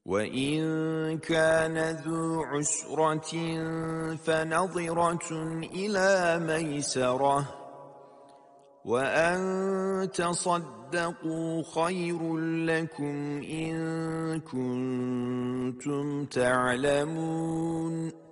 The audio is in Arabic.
وَإِن كَانَ ذُو عُسْرَةٍ فَنَظِرَةٌ إِلَى مَيْسَرَةٍ وَأَن تَصَدَّقُوا خَيْرٌ لَكُمْ إِن كُنتُمْ تَعْلَمُونَ